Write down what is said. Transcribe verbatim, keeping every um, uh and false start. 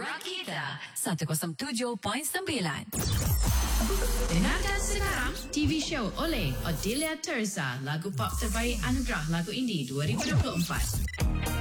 Rakita seratus tujuh perpuluhan sembilan. Dengarkan sekarang T V show oleh Odelia Terza, lagu pop terbaik anugerah lagu indie dua ribu dua puluh empat.